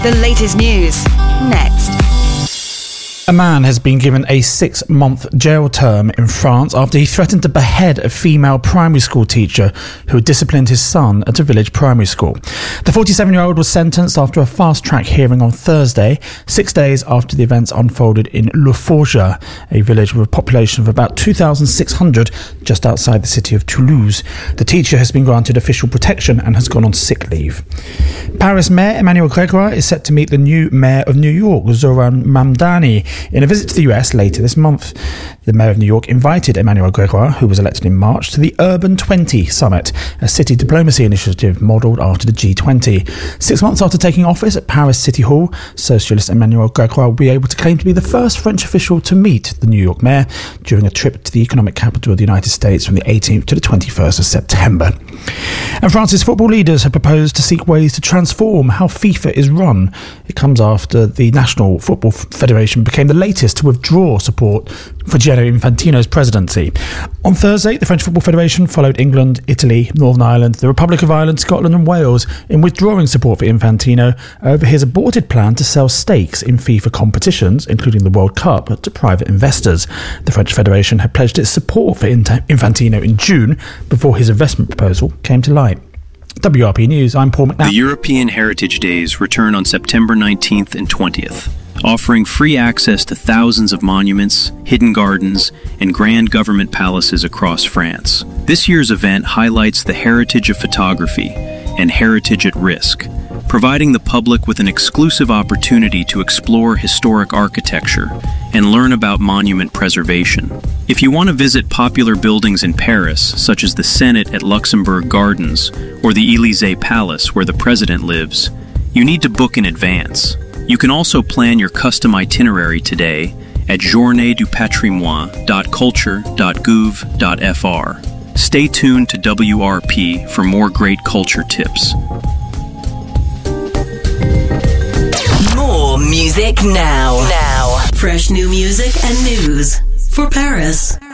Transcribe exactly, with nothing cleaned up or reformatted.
The latest news, next. A man has been given a six-month jail term in France after he threatened to behead a female primary school teacher who had disciplined his son at a village primary school. The forty-seven-year-old was sentenced after a fast-track hearing on Thursday, six days after the events unfolded in Le Forget, a village with a population of about two thousand six hundred just outside the city of Toulouse. The teacher has been granted official protection and has gone on sick leave. Paris Mayor Emmanuel Gregoire is set to meet the new mayor of New York, Zoran Mamdani, in a visit to the U S later this month. The mayor of New York invited Emmanuel Gregoire, who was elected in March, to the Urban twenty Summit, a city diplomacy initiative modelled after the G twenty. Six months after taking office at Paris City Hall, socialist Emmanuel Gregoire will be able to claim to be the first French official to meet the New York mayor during a trip to the economic capital of the United States from the eighteenth to the twenty-first of September. And France's football leaders have proposed to seek ways to transform how FIFA is run. It comes after the National Football Federation became the latest to withdraw support for Gianni Infantino's presidency. On Thursday, the French Football Federation followed England, Italy, Northern Ireland, the Republic of Ireland, Scotland and Wales in withdrawing support for Infantino over his aborted plan to sell stakes in FIFA competitions, including the World Cup, to private investors. The French Federation had pledged its support for Infantino in June before his investment proposal came to light. W R P News, I'm Paul McNabb. The European Heritage Days return on September nineteenth and twentieth. Offering free access to thousands of monuments, hidden gardens, and grand government palaces across France. This year's event highlights the heritage of photography and heritage at risk, providing the public with an exclusive opportunity to explore historic architecture and learn about monument preservation. If you want to visit popular buildings in Paris, such as the Senate at Luxembourg Gardens or the Élysée Palace where the president lives, you need to book in advance. You can also plan your custom itinerary today at journée du patrimoine dot culture dot gouv dot f r. Stay tuned to W R P for more great culture tips. More music now. Now. Fresh new music and news for Paris.